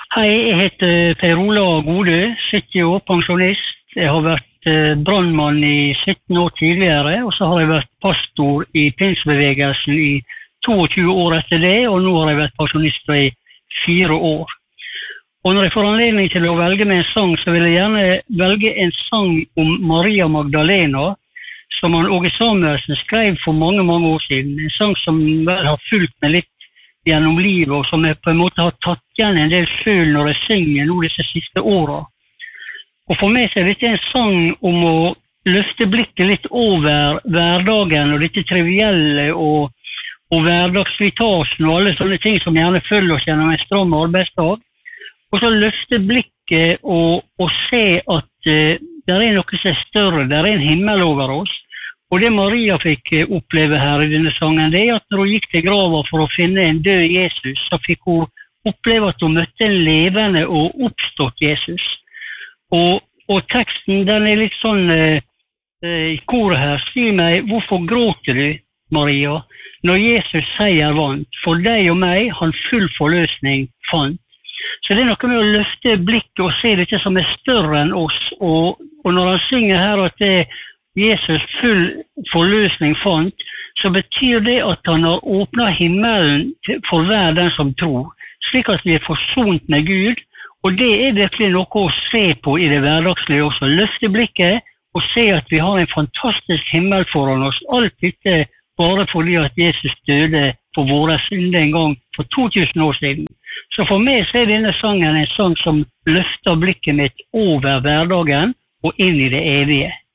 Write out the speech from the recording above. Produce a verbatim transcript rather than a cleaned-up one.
Hei, jeg heter Per Ola Godø, sytti år, pensjonist. Jeg har vært eh, brandmann i sytten år tidligere, og så har jeg vært pastor i pinsebevegelsen i tjueto år etter det, og nå har jeg vært pensjonist i fire år. Og når jeg får anledning til å velge med en sang, så vil jeg gjerne velge en sang om Maria Magdalena, som han Åge Samuelsen skrev for mange, mange år siden. En sang som vel har fulgt meg litt gjennom livet, og som jeg på en måte har tatt igjen en del selv når jeg synger nå disse siste årene. Og for meg så er dette en sang om å løfte blikket litt over hverdagen og dette trivielle og, og hverdagsslitasjen og alle sånne ting som gjerne følger oss gjennom en stram arbeidsdag. Og så løfte blikket og, og se at uh, det er noe som er større, det er en himmel over oss. Og det Maria fikk oppleve her i denne sangen, det er at når hun gikk til grava for å finne en død Jesus, så fikk hun oppleve at hun møtte en levende og oppstått Jesus. Og, og teksten, den er litt sånn eh, i koret her. Si meg, hvorfor gråter du, Maria, når Jesus seier vant? For deg og meg, han full forløsning fant. Så det er noe med å løfte blikket og se dette som er større enn oss. Og, og når han synger her at det Jesus full forløsning fant, så betyr det at han har åpnet himmelen for hver den som tror, slik at vi er forsont med Gud, og det er virkelig noe å se på i det hverdagslige også. Løfte blikket og se at vi har en fantastisk himmel foran oss, alt dette bare fordi at Jesus døde for våre synder en gang for to tusen år siden. Så for meg så er denne sangen en sang som løfter blikket mitt over hverdagen og inn i det evige.